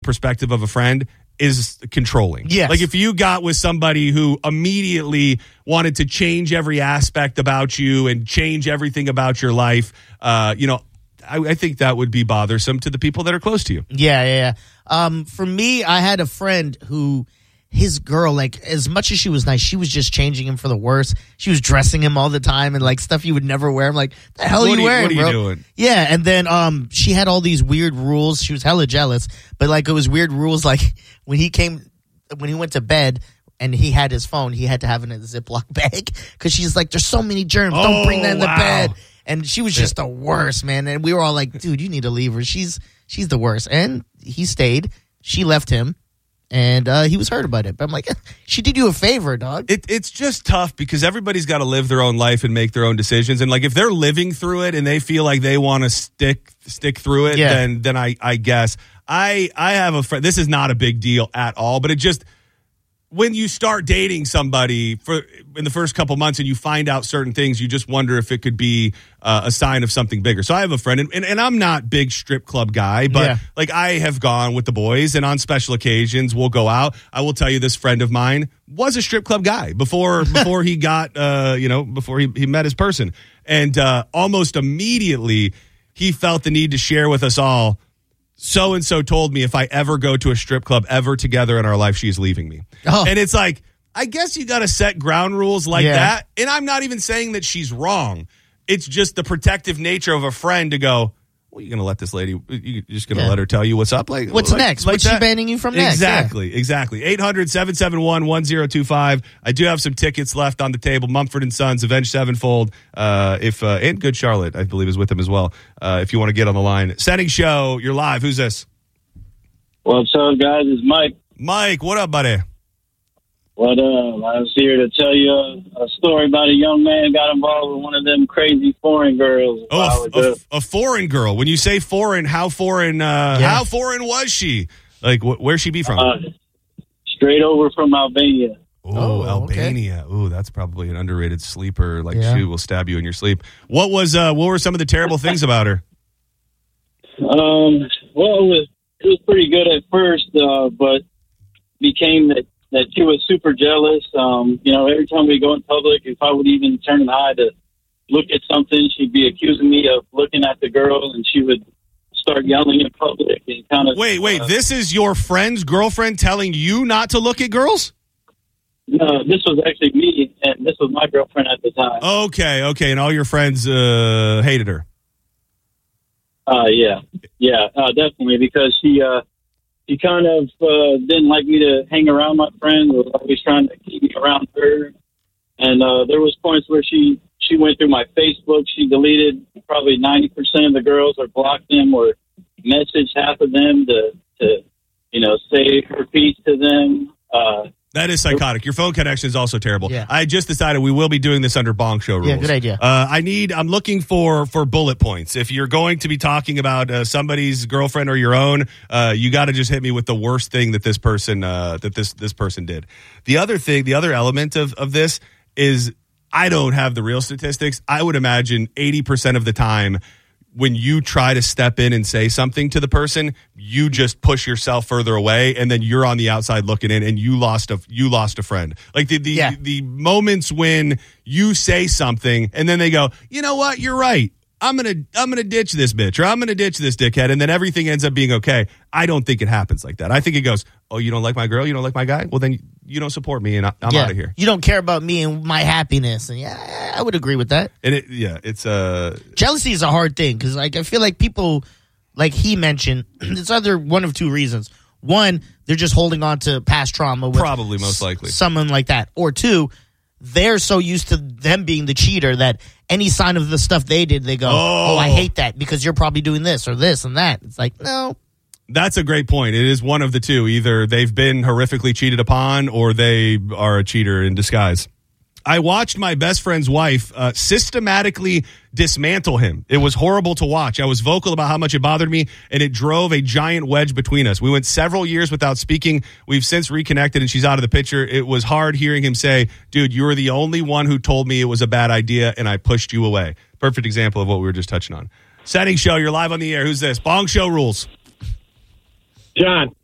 perspective of a friend is controlling. Yes. Like if you got with somebody who immediately wanted to change every aspect about you and change everything about your life, I think that would be bothersome to the people that are close to you. Yeah. For me, I had a friend who, his girl, like, as much as she was nice, she was just changing him for the worse. She was dressing him all the time and, like, stuff he would never wear. I'm like, the hell are you wearing, what are bro? you doing? Yeah, and then she had all these weird rules. She was hella jealous, but, like, it was weird rules. Like, when he went to bed and he had his phone, he had to have it in a Ziploc bag because she's like, there's so many germs. Don't bring that in the bed. And she was just the worst, man. And we were all like, dude, you need to leave her. She's the worst. And he stayed. She left him. And he was hurt about it. But I'm like, she did you a favor, dog. It's just tough because everybody's got to live their own life and make their own decisions. And, like, if they're living through it and they feel like they want to stick through it, then I guess. I have a friend. This is not a big deal at all. But it just, when you start dating somebody in the first couple months and you find out certain things, you just wonder if it could be a sign of something bigger. So I have a friend, and I'm not big strip club guy, but like I have gone with the boys, and on special occasions we'll go out. I will tell you, this friend of mine was a strip club guy before he got before he met his person, and almost immediately he felt the need to share with us all. So-and-so told me if I ever go to a strip club ever together in our life, she's leaving me. Oh. And it's like, I guess you got to set ground rules like that. And I'm not even saying that she's wrong. It's just the protective nature of a friend to go, well, you're going to let this lady, you're just going to let her tell you what's up? Like, what's next? What's she banning you from next? Exactly. 800-771-1025. I do have some tickets left on the table. Mumford & Sons, Avenged Sevenfold, and Good Charlotte, I believe, is with them as well. If you want to get on the line. Setting show, you're live. Who's this? What's up, guys? It's Mike. Mike, what up, buddy? What up? I was here to tell you a story about a young man who got involved with one of them crazy foreign girls. A foreign girl. When you say foreign, how foreign? How foreign was she? Like, where'd she be from? Straight over from Albania. Oh, Albania. Okay. Ooh, that's probably an underrated sleeper. Like, she will stab you in your sleep. What were some of the terrible things about her? Well, it was pretty good at first, but became that she was super jealous. Every time we go in public, if I would even turn an eye to look at something, she'd be accusing me of looking at the girl, and she would start yelling in public and kind of. Wait! This is your friend's girlfriend telling you not to look at girls? No, this was actually me, and this was my girlfriend at the time. Okay, and all your friends hated her. Definitely, because she kind of didn't like me to hang around my friends. Was always trying to keep me around her. And there was points where she went through my Facebook. She deleted probably 90% of the girls, or blocked them, or messaged half of them to say her piece to them. That is psychotic. Your phone connection is also terrible. Yeah. I just decided we will be doing this under Bong Show rules. Yeah, good idea. I'm looking for bullet points. If you're going to be talking about somebody's girlfriend or your own, you got to just hit me with the worst thing that this person this person did. The other element of this is, I don't have the real statistics. I would imagine 80% of the time, when you try to step in and say something to the person, you just push yourself further away, and then you're on the outside looking in, and you lost a friend. Like the moments when you say something and then they go, you know what, you're right, I'm gonna ditch this bitch, or I'm gonna ditch this dickhead, and then everything ends up being okay. I don't think it happens like that. I think it goes, oh, you don't like my girl, you don't like my guy? Well, then you don't support me, and I'm out of here. You don't care about me and my happiness, and I would agree with that. And it's jealousy is a hard thing, because I feel like people, like he mentioned, it's either one of two reasons. One, they're just holding on to past trauma with probably most likely someone like that, or two, they're so used to them being the cheater that any sign of the stuff they did, they go, oh, I hate that because you're probably doing this or this and that. It's like, no. That's a great point. It is one of the two. Either they've been horrifically cheated upon, or they are a cheater in disguise. I watched my best friend's wife systematically dismantle him. It was horrible to watch. I was vocal about how much it bothered me, and it drove a giant wedge between us. We went several years without speaking. We've since reconnected, and she's out of the picture. It was hard hearing him say, dude, you were the only one who told me it was a bad idea, and I pushed you away. Perfect example of what we were just touching on. Setting show, you're live on the air. Who's this? Bong Show rules. John.